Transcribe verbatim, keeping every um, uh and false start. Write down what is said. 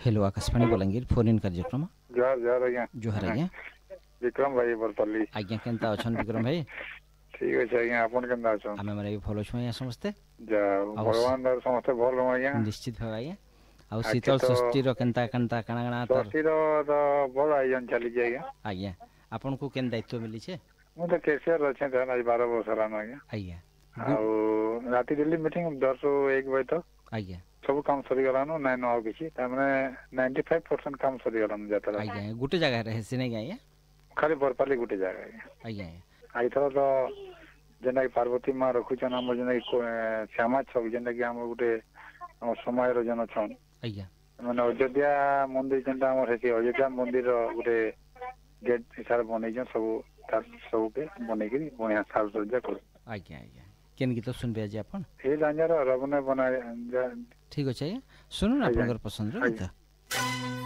Hello Akashvani Balangir phone in कार्यक्रम जोहार जोहार आज्ञा जोहार आज्ञा विक्रम भाई बरपल्ली आज्ञा केनता अछन विक्रम भाई ठीक अच्छे आज्ञा आपन केनता अछन आमे माने भलो छु आज्ञा समस्ते जा भगवान दर समस्त भल हो आज्ञा निश्चित भाव आज्ञा आ आज शीतल तो षष्ठी रो केनता केनता काना काना तर षष्ठी रो तो बड़ आयोजन चली जाए आज्ञा आज्ञा आपन को केन दायित्व मिली छे मु तो केसीआर अच्छे थे आज बारह वर्ष रान आज्ञा आज्ञा आ राती दिल्ली मीटिंग दस रो एक बजे तक आज्ञा सब काम सरी गलानो नाइ न आउ किछि त माने पचानवे परसेंट काम सरी गलानो जातरा आज्ञा गुटे जगह रहे सिने आज्ञा खाली बरपल्ली गुटे जगह आज्ञा आज्ञा आई थर तो जेना कि पार्वती माँ रखुछन हम जेना कि श्यामा छक जेना कि हम गुटे समय रो जन छन आज्ञा माने अयोध्या मंदिर जेनता हमर हेसी अयोध्या मंदिर रो गुटे गेट हिसाब बनै छ सब तार सब के बनै के बढ़िया साल सज्जा कर आज्ञा आज्ञा केन गीत सुनबे आज आपन ए जानिया रबने बना ठीक अछि सुनु ना आज्ञा, आपनकर पसंद रो आज्ञा। गीत